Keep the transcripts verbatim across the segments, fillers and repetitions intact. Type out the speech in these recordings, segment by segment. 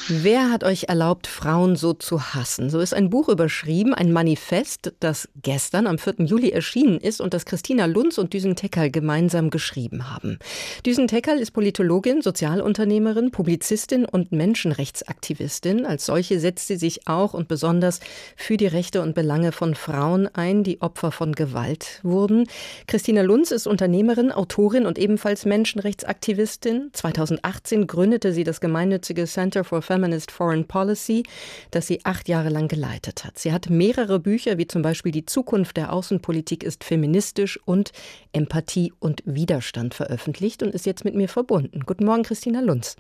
Wer hat euch erlaubt, Frauen so zu hassen? So ist ein Buch überschrieben, ein Manifest, das gestern am vierten Juli erschienen ist und das Christina Lunz und Düsen Tekal gemeinsam geschrieben haben. Düsen Tekal ist Politologin, Sozialunternehmerin, Publizistin und Menschenrechtsaktivistin. Als solche setzt sie sich auch und besonders für die Rechte und Belange von Frauen ein, die Opfer von Gewalt wurden. Christina Lunz ist Unternehmerin, Autorin und ebenfalls Menschenrechtsaktivistin. zweitausendachtzehn gründete sie das gemeinnützige Center for Feminist Foreign Policy, das sie acht Jahre lang geleitet hat. Sie hat mehrere Bücher, wie zum Beispiel Die Zukunft der Außenpolitik ist feministisch und Empathie und Widerstand veröffentlicht und ist jetzt mit mir verbunden. Guten Morgen, Christina Lunz.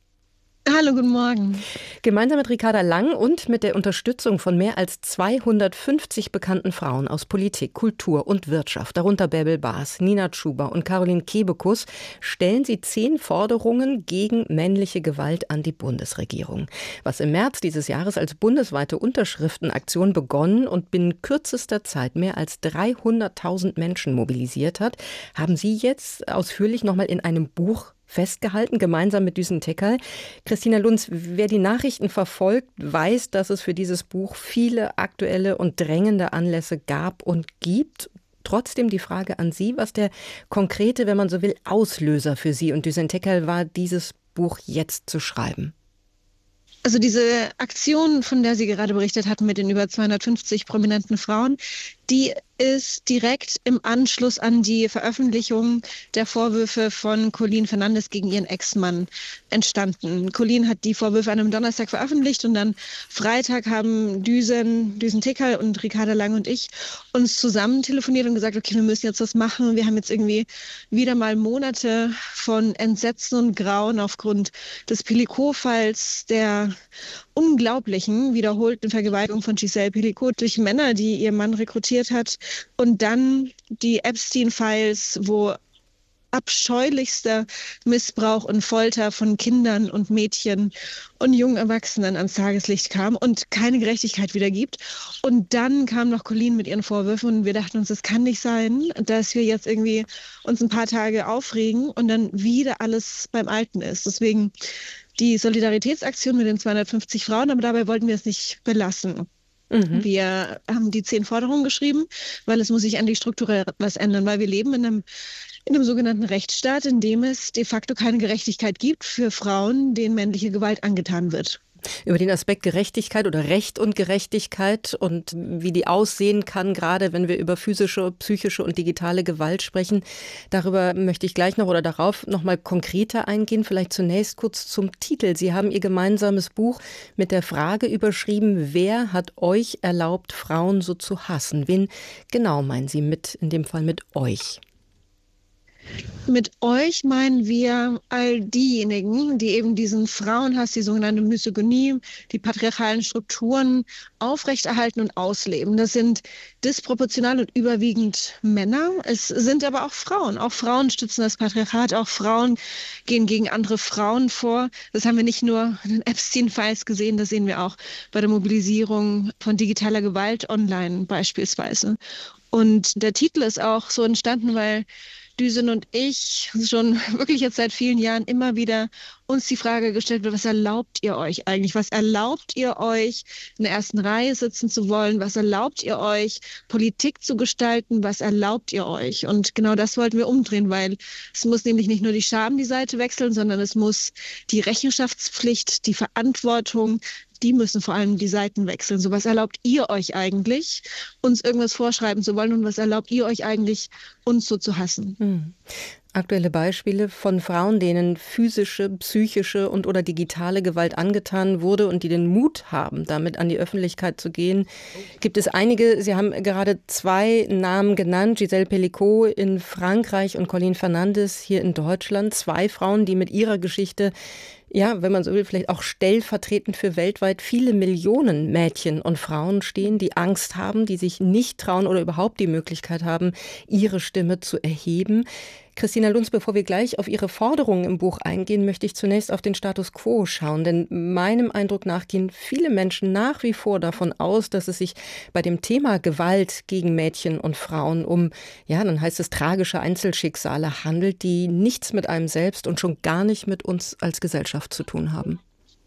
Hallo, guten Morgen. Gemeinsam mit Ricarda Lang und mit der Unterstützung von mehr als zweihundertfünfzig bekannten Frauen aus Politik, Kultur und Wirtschaft, darunter Bärbel Baas, Nina Chuber und Caroline Kebekus, stellen sie zehn Forderungen gegen männliche Gewalt an die Bundesregierung. Was im März dieses Jahres als bundesweite Unterschriftenaktion begonnen und binnen kürzester Zeit mehr als dreihunderttausend Menschen mobilisiert hat, haben sie jetzt ausführlich nochmal in einem Buch festgehalten, gemeinsam mit Düsen Tekal. Christina Lunz, wer die Nachrichten verfolgt, weiß, dass es für dieses Buch viele aktuelle und drängende Anlässe gab und gibt. Trotzdem die Frage an Sie, was der konkrete, wenn man so will, Auslöser für Sie und Düsen Tekal war, dieses Buch jetzt zu schreiben? Also diese Aktion, von der Sie gerade berichtet hatten mit den über zweihundertfünfzig prominenten Frauen, die ist direkt im Anschluss an die Veröffentlichung der Vorwürfe von Colleen Fernandes gegen ihren Ex-Mann entstanden. Colleen hat die Vorwürfe an einem Donnerstag veröffentlicht und dann Freitag haben Düsen, Düsen Tekal und Ricarda Lang und ich uns zusammen telefoniert und gesagt, okay, wir müssen jetzt was machen. Wir haben jetzt irgendwie wieder mal Monate von Entsetzen und Grauen aufgrund des Pelicot-Falls, der unglaublichen, wiederholten Vergewaltigung von Giselle Pelicot durch Männer, die ihr Mann rekrutiert hat. Und dann die Epstein-Files, wo abscheulichster Missbrauch und Folter von Kindern und Mädchen und jungen Erwachsenen ans Tageslicht kam und keine Gerechtigkeit wieder gibt. Und dann kam noch Colleen mit ihren Vorwürfen und wir dachten uns, das kann nicht sein, dass wir jetzt irgendwie uns ein paar Tage aufregen und dann wieder alles beim Alten ist. Deswegen die Solidaritätsaktion mit den zweihundertfünfzig Frauen, aber dabei wollten wir es nicht belassen. Mhm. Wir haben die zehn Forderungen geschrieben, weil es muss sich endlich strukturell was ändern, weil wir leben in einem, in einem sogenannten Rechtsstaat, in dem es de facto keine Gerechtigkeit gibt für Frauen, denen männliche Gewalt angetan wird. Über den Aspekt Gerechtigkeit oder Recht und Gerechtigkeit und wie die aussehen kann, gerade wenn wir über physische, psychische und digitale Gewalt sprechen, darüber möchte ich gleich noch oder darauf noch mal konkreter eingehen. Vielleicht zunächst kurz zum Titel. Sie haben Ihr gemeinsames Buch mit der Frage überschrieben, wer hat euch erlaubt, Frauen so zu hassen? Wen genau meinen Sie mit, in dem Fall mit euch? Mit euch meinen wir all diejenigen, die eben diesen Frauenhass, die sogenannte Misogynie, die patriarchalen Strukturen aufrechterhalten und ausleben. Das sind disproportional und überwiegend Männer. Es sind aber auch Frauen. Auch Frauen stützen das Patriarchat. Auch Frauen gehen gegen andere Frauen vor. Das haben wir nicht nur in den Epstein-Files gesehen, das sehen wir auch bei der Mobilisierung von digitaler Gewalt online beispielsweise. Und der Titel ist auch so entstanden, weil Düsen und ich schon wirklich jetzt seit vielen Jahren immer wieder uns die Frage gestellt wird, was erlaubt ihr euch eigentlich? Was erlaubt ihr euch, in der ersten Reihe sitzen zu wollen? Was erlaubt ihr euch, Politik zu gestalten? Was erlaubt ihr euch? Und genau das wollten wir umdrehen, weil es muss nämlich nicht nur die Scham die Seite wechseln, sondern es muss die Rechenschaftspflicht, die Verantwortung, die müssen vor allem die Seiten wechseln. So, was erlaubt ihr euch eigentlich, uns irgendwas vorschreiben zu wollen und was erlaubt ihr euch eigentlich, uns so zu hassen? Hm. Aktuelle Beispiele von Frauen, denen physische, psychische und oder digitale Gewalt angetan wurde und die den Mut haben, damit an die Öffentlichkeit zu gehen, gibt es einige. Sie haben gerade zwei Namen genannt, Giselle Pelicot in Frankreich und Colleen Fernandes hier in Deutschland. Zwei Frauen, die mit ihrer Geschichte, ja, wenn man so will, vielleicht auch stellvertretend für weltweit viele Millionen Mädchen und Frauen stehen, die Angst haben, die sich nicht trauen oder überhaupt die Möglichkeit haben, ihre Stimme zu erheben. Christina Lunz, bevor wir gleich auf Ihre Forderungen im Buch eingehen, möchte ich zunächst auf den Status quo schauen. Denn meinem Eindruck nach gehen viele Menschen nach wie vor davon aus, dass es sich bei dem Thema Gewalt gegen Mädchen und Frauen um, ja, dann heißt es tragische Einzelschicksale handelt, die nichts mit einem selbst und schon gar nicht mit uns als Gesellschaft zu tun haben.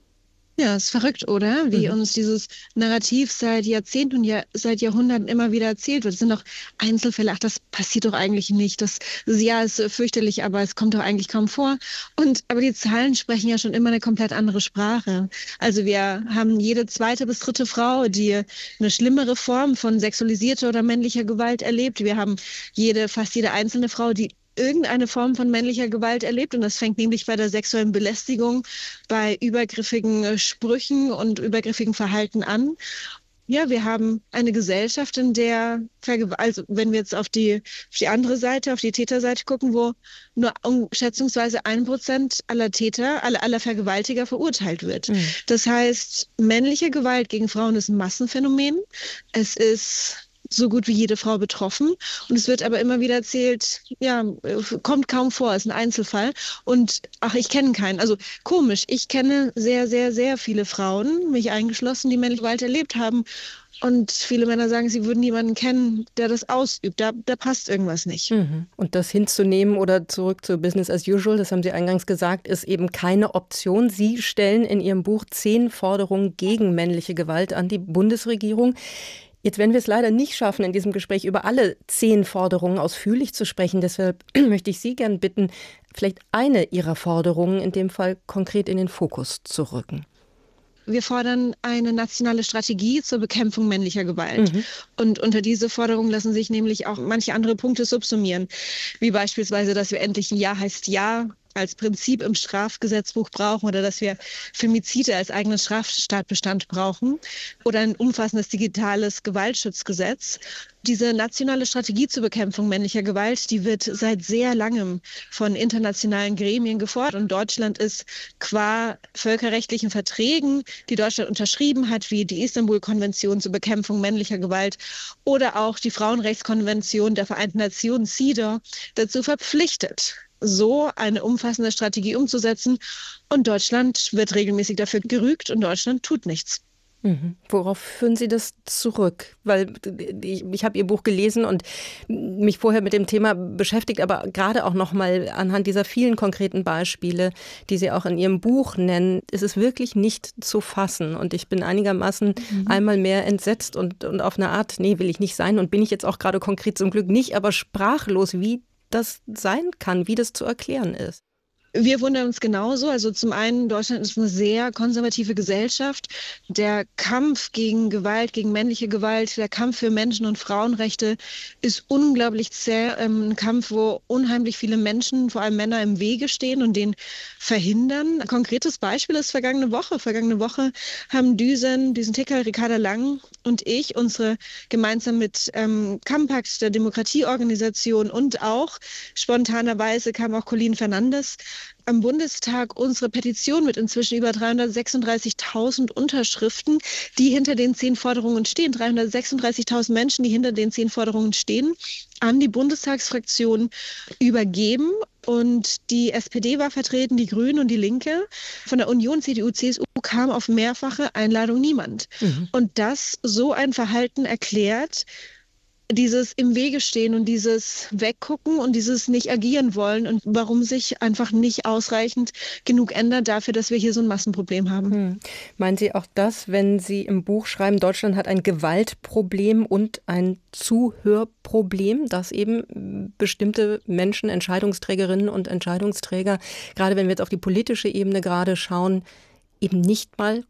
Ja, ist verrückt, oder? Wie Mhm. uns dieses Narrativ seit Jahrzehnten und Jahr, seit Jahrhunderten immer wieder erzählt wird. Es sind doch Einzelfälle, ach, das passiert doch eigentlich nicht. Das, ja, ist äh, fürchterlich, aber es kommt doch eigentlich kaum vor. Und, aber die Zahlen sprechen ja schon immer eine komplett andere Sprache. Also wir haben jede zweite bis dritte Frau, die eine schlimmere Form von sexualisierter oder männlicher Gewalt erlebt. Wir haben jede, fast jede einzelne Frau, die irgendeine Form von männlicher Gewalt erlebt. Und das fängt nämlich bei der sexuellen Belästigung, bei übergriffigen äh, Sprüchen und übergriffigen Verhalten an. Ja, wir haben eine Gesellschaft, in der, Vergew also wenn wir jetzt auf die, auf die andere Seite, auf die Täterseite gucken, wo nur um, schätzungsweise ein Prozent aller Täter, aller, aller Vergewaltiger verurteilt wird. Mhm. Das heißt, männliche Gewalt gegen Frauen ist ein Massenphänomen. Es ist so gut wie jede Frau betroffen. Und es wird aber immer wieder erzählt, ja, kommt kaum vor, ist ein Einzelfall. Und ach, ich kenne keinen. Also komisch, ich kenne sehr, sehr, sehr viele Frauen, mich eingeschlossen, die männliche Gewalt erlebt haben. Und viele Männer sagen, sie würden niemanden kennen, der das ausübt. Da, da passt irgendwas nicht. Mhm. Und das hinzunehmen oder zurück zu Business as usual, das haben Sie eingangs gesagt, ist eben keine Option. Sie stellen in Ihrem Buch zehn Forderungen gegen männliche Gewalt an die Bundesregierung. Jetzt werden wir es leider nicht schaffen, in diesem Gespräch über alle zehn Forderungen ausführlich zu sprechen. Deshalb möchte ich Sie gern bitten, vielleicht eine Ihrer Forderungen in dem Fall konkret in den Fokus zu rücken. Wir fordern eine nationale Strategie zur Bekämpfung männlicher Gewalt. Mhm. Und unter diese Forderung lassen sich nämlich auch manche andere Punkte subsumieren, wie beispielsweise, dass wir endlich ein Ja heißt Ja als Prinzip im Strafgesetzbuch brauchen oder dass wir Femizide als eigenen Straftatbestand brauchen oder ein umfassendes digitales Gewaltschutzgesetz. Diese nationale Strategie zur Bekämpfung männlicher Gewalt, die wird seit sehr langem von internationalen Gremien gefordert. Und Deutschland ist qua völkerrechtlichen Verträgen, die Deutschland unterschrieben hat, wie die Istanbul-Konvention zur Bekämpfung männlicher Gewalt oder auch die Frauenrechtskonvention der Vereinten Nationen, C E D A W, dazu verpflichtet, so eine umfassende Strategie umzusetzen. Und Deutschland wird regelmäßig dafür gerügt und Deutschland tut nichts. Mhm. Worauf führen Sie das zurück? Weil ich, ich habe Ihr Buch gelesen und mich vorher mit dem Thema beschäftigt, aber gerade auch noch mal anhand dieser vielen konkreten Beispiele, die Sie auch in Ihrem Buch nennen, ist es wirklich nicht zu fassen. Und ich bin einigermaßen mhm. einmal mehr entsetzt und, und auf eine Art, nee, will ich nicht sein und bin ich jetzt auch gerade konkret zum Glück nicht, aber sprachlos, wie das sein kann, wie das zu erklären ist. Wir wundern uns genauso. Also zum einen, Deutschland ist eine sehr konservative Gesellschaft. Der Kampf gegen Gewalt, gegen männliche Gewalt, der Kampf für Menschen- und Frauenrechte ist unglaublich zäh. Ein Kampf, wo unheimlich viele Menschen, vor allem Männer, im Wege stehen und den verhindern. Ein konkretes Beispiel ist vergangene Woche. Vergangene Woche haben Düsen, Düsen Ticker, Ricarda Lang und ich unsere gemeinsam mit ähm, Campact, der Demokratieorganisation und auch spontanerweise kam auch Colin Fernandes am Bundestag unsere Petition mit inzwischen über dreihundertsechsunddreißigtausend Unterschriften, die hinter den zehn Forderungen stehen, dreihundertsechsunddreißigtausend Menschen, die hinter den zehn Forderungen stehen, an die Bundestagsfraktion übergeben. Und die S P D war vertreten, die Grünen und die Linke. Von der Union, C D U, C S U kam auf mehrfache Einladung niemand. Mhm. Und das so ein Verhalten erklärt, dieses im Wege stehen und dieses Weggucken und dieses nicht agieren wollen und warum sich einfach nicht ausreichend genug ändert dafür, dass wir hier so ein Massenproblem haben. Hm. Meinen Sie auch das, wenn Sie im Buch schreiben, Deutschland hat ein Gewaltproblem und ein Zuhörproblem, dass eben bestimmte Menschen, Entscheidungsträgerinnen und Entscheidungsträger, gerade wenn wir jetzt auf die politische Ebene gerade schauen, eben nicht mal